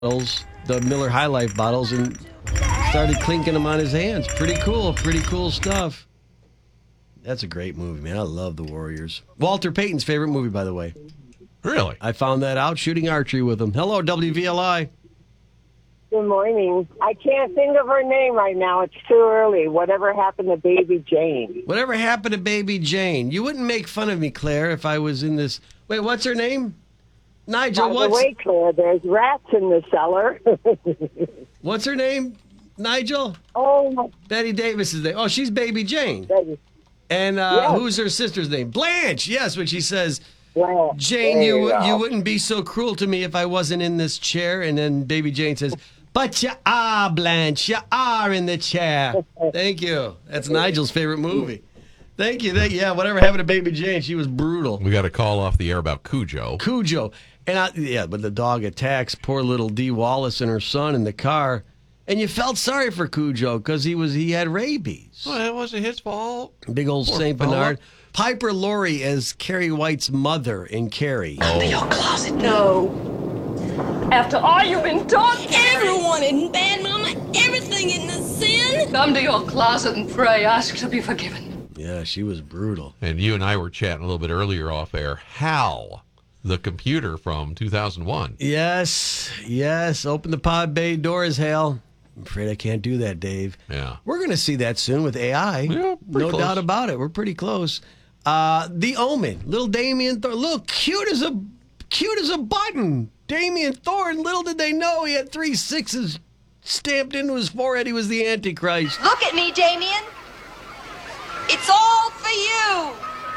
bottles, the Miller High Life bottles, and started clinking them on his hands. Pretty cool stuff. That's a great movie, man. I love The Warriors. Walter Payton's favorite movie, by the way. Really? I found that out shooting archery with him. Hello, WVLI. Good morning. I can't think of her name right now. It's too early. Whatever happened to Baby Jane? Whatever happened to Baby Jane? You wouldn't make fun of me, Claire, if I was in this. Wait, what's her name? Nigel, By the way, Claire, there's rats in the cellar. What's her name? Nigel? Oh, Betty Davis's name. Oh, she's Baby Jane. Baby. And Yes. who's her sister's name? Blanche. Yes, when she says, Well, Jane, there you go. wouldn't be so cruel to me if I wasn't in this chair. And then Baby Jane says, but you are, Blanche. You are in the chair. Thank you. That's Nigel's favorite movie. Thank you. Yeah, whatever happened to Baby Jane? She was brutal. We got a call off the air about Cujo. Cujo. And but the dog attacks poor little Dee Wallace and her son in the car. And you felt sorry for Cujo because he had rabies. Well, it wasn't his fault. Big old Poor St. fella. Bernard. Piper Laurie as Carrie White's mother in Carrie. Under your closet. No. After all you've been taught, Everyone in bed, Mama. Everything in the sin. come to your closet and pray. Ask to be forgiven. Yeah, she was brutal. And you and I were chatting a little bit earlier off air. Hal, the computer from 2001. Yes. Open the pod bay doors, Hal. I'm afraid I can't do that, Dave. Yeah. We're going to see that soon with AI. Yeah, pretty no close. doubt about it. We're pretty close. The Omen, little Damien Thorne, little cute as a button. Damien Thorne. Little did they know he had 3 6s stamped into his forehead. He was the Antichrist. Look at me, Damien. It's all for you.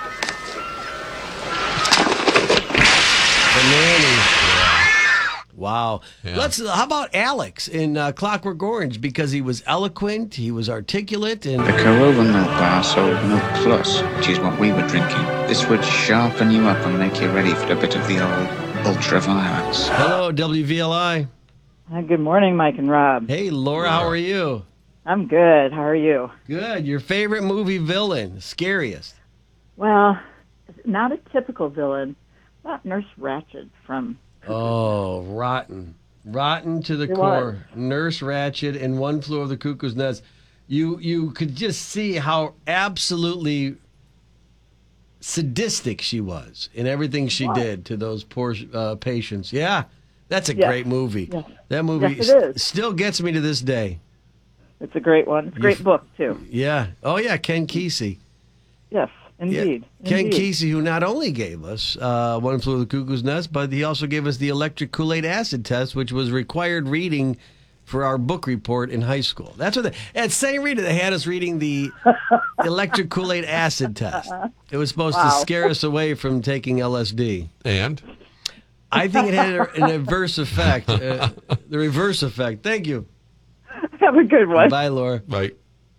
The nanny. Wow. Yeah. How about Alex in Clockwork Orange? Because he was eloquent, he was articulate, and The Corova Milk Bar sold Milk Plus, which is what we were drinking. This would sharpen you up and make you ready for a bit of the old ultraviolence. hello, WVLI. Good morning, Mike and Rob. Hey, Laura, how are you? I'm good. How are you? Good. Your favorite movie villain, scariest. Well, not a typical villain. Not Nurse Ratched from... Oh, rotten to the It core. Nurse Ratched and One Flew Over the Cuckoo's Nest. You could just see how absolutely sadistic she was in everything she did to those poor patients. Yeah, that's a Yes. great movie. Yes. That movie Yes, it is. still gets me to this day. It's a great one. It's a great book, too. Yeah. Oh, yeah, Ken Kesey. Yes, Yeah. indeed. Ken Indeed. Kesey, who not only gave us One Flew Over the Cuckoo's Nest, but he also gave us the electric Kool-Aid acid test, which was required reading for our book report in high school. That's what at St. Rita, they had us reading the electric Kool-Aid acid test. It was supposed to scare us away from taking LSD. And I think it had an adverse effect, the reverse effect. Thank you. Have a good one. Bye, Laura. right.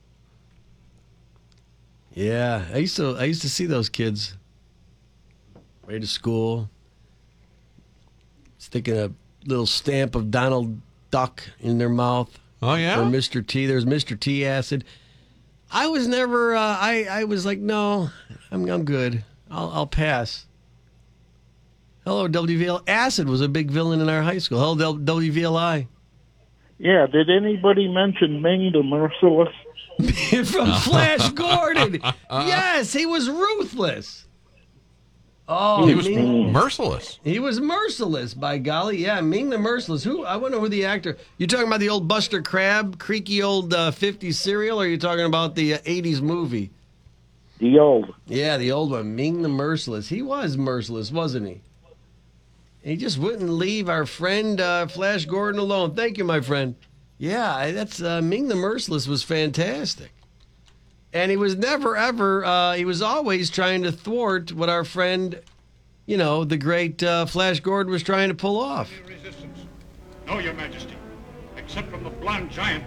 Yeah, I used to see those kids way to school, sticking a little stamp of Donald Duck in their mouth. Oh, yeah? Or Mr. T. There's Mr. T acid. I was never. I was like, no, I'm good. I'll pass. Hello, WVL. Acid was a big villain in our high school. Hello, WVLI. Yeah, did anybody mention Ming the Merciless? From Flash Gordon. Yes, he was ruthless. Oh, He was Ming, merciless. he was merciless, by golly. Yeah, Ming the Merciless. I wonder who the actor. You talking about the old Buster Crabbe, creaky old 50s serial, or are you talking about the 80s movie? The old. Yeah, the old one, Ming the Merciless. He was merciless, wasn't he? He just wouldn't leave our friend Flash Gordon alone. Thank you, my friend. Yeah, that's Ming the Merciless was fantastic. And he was never, ever, he was always trying to thwart what our friend, the great Flash Gordon was trying to pull off. Resistance. No, Your Majesty. Except from the blonde giant.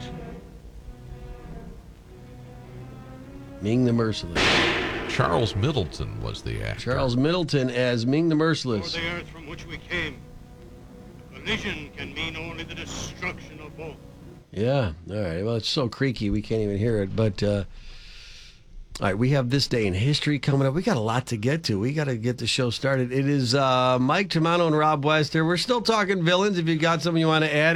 Ming the Merciless. Charles Middleton was the actor. Charles Middleton as Ming the For Merciless. the earth from which we came. Collision can mean only the destruction of both. Yeah, all right. Well, it's so creaky we can't even hear it. But All right, we have this day in history coming up. We got a lot to get to. We got to get the show started. It is Mike Germano and Rob Wester. We're still talking villains. If you got something you want to add,